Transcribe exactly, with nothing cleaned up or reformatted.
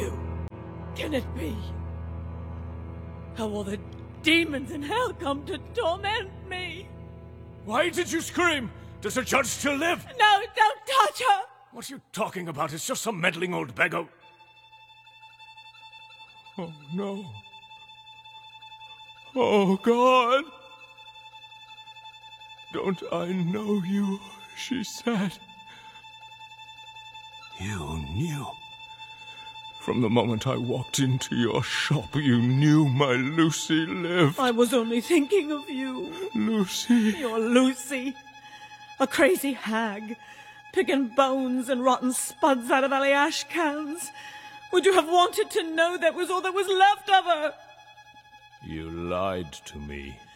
you? Can it be? How will the demons in hell come to torment me? Why did you scream? Does the judge still live? No, don't touch her! What are you talking about? It's just some meddling old beggar. Oh, no. Oh, God. Don't I know you, she said. You knew. From the moment I walked into your shop, you knew my Lucy lived. I was only thinking of you. Lucy. Your Lucy. A crazy hag, picking bones and rotten spuds out of alley ash cans. Would you have wanted to know that was all that was left of her? You lied to me.